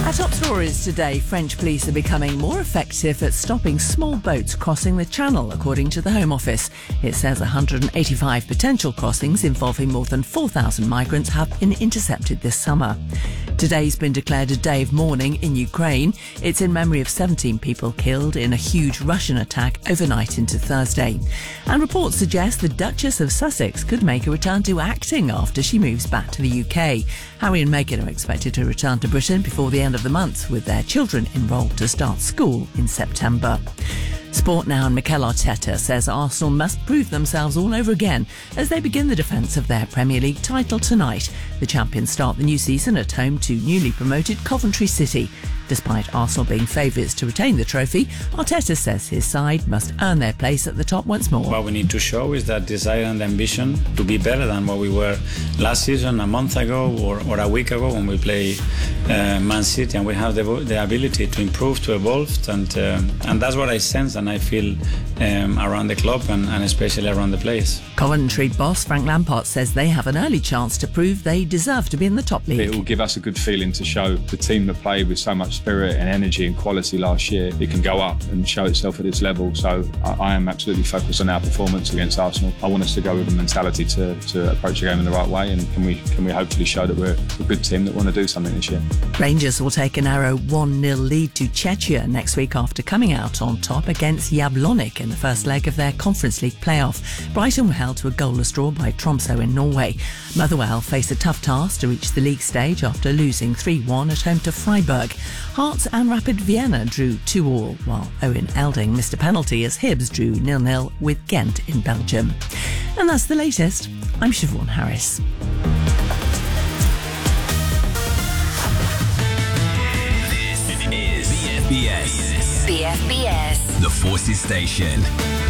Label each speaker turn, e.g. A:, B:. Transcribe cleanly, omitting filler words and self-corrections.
A: Our top stories today. French police are becoming more effective at stopping small boats crossing the Channel, according to the Home Office. It says 185 potential crossings involving more than 4,000 migrants have been intercepted this summer. Today's been declared a day of mourning in Ukraine. It's in memory of 17 people killed in a huge Russian attack overnight into Thursday. And reports suggest the Duchess of Sussex could make a return to acting after she moves back to the UK. Harry and Meghan are expected to return to Britain before the end of the month, with their children enrolled to start school in September. Sport now, and Mikel Arteta says Arsenal must prove themselves all over again as they begin the defence of their Premier League title tonight. The champions start the new season at home to newly promoted Coventry City. Despite Arsenal being favourites to retain the trophy, Arteta says his side must earn their place at the top once more.
B: What we need to show is that desire and ambition to be better than what we were last season, a month ago or a week ago when we play Man City, and we have the ability to improve, to evolve, and that's what I sense and I feel around the club and especially around the place.
A: Coventry boss Frank Lampard says they have an early chance to prove they deserve to be in the top league.
C: It will give us a good feeling to show the team that played with so much spirit and energy and quality last year, it can go up and show itself at this level. So I am absolutely focused on our performance against Arsenal. I want us to go with the mentality to approach the game in the right way, and can we hopefully show that we're a good team that want to do something this year.
A: Rangers will take a narrow 1-0 lead to Czechia next week after coming out on top against Jablonec in the first leg of their Conference League playoff. Brighton were held to a goalless draw by Tromsø in Norway. Motherwell face a tough task to reach the league stage after losing 3-1 at home to Freiburg. Hearts and Rapid Vienna drew 2-2, while Owen Elding missed a penalty as Hibs drew 0-0 with Ghent in Belgium. And that's the latest. I'm Siobhan Harris.
D: This is BFBS. BFBS. The Forces Station.